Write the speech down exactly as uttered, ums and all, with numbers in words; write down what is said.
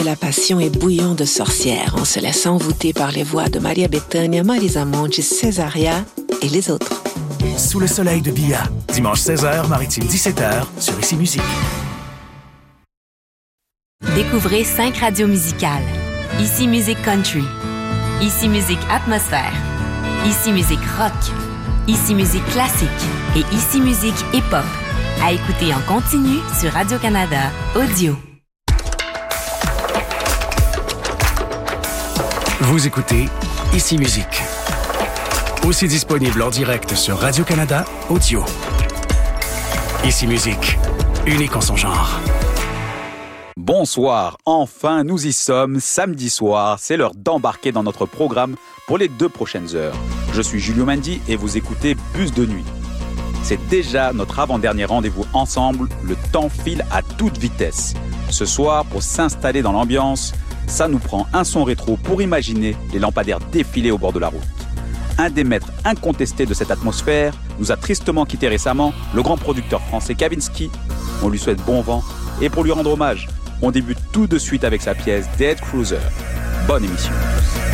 La passion est bouillon de sorcières en se laissant envoûter par les voix de Maria Bethânia, Marisa Monte, Césaria et les autres. Sous le soleil de Bia, dimanche seize heures, Maritime dix-sept heures, sur Ici Musique. Découvrez cinq radios musicales. Ici Musique Country, Ici Musique Atmosphère, Ici Musique Rock, Ici Musique Classique et Ici Musique Hip-Hop. À écouter en continu sur Radio-Canada Audio. Vous écoutez Ici Musique. Aussi disponible en direct sur Radio-Canada Audio. Ici Musique, unique en son genre. Bonsoir, enfin nous y sommes, samedi soir, c'est l'heure d'embarquer dans notre programme pour les deux prochaines heures. Je suis Julio Mendy et vous écoutez Bus de nuit. C'est déjà notre avant-dernier rendez-vous ensemble, le temps file à toute vitesse. Ce soir, pour s'installer dans l'ambiance, ça nous prend un son rétro pour imaginer les lampadaires défiler au bord de la route. Un des maîtres incontestés de cette atmosphère nous a tristement quitté récemment, le grand producteur français Kavinsky. On lui souhaite bon vent et pour lui rendre hommage, on débute tout de suite avec sa pièce Dead Cruiser. Bonne émission.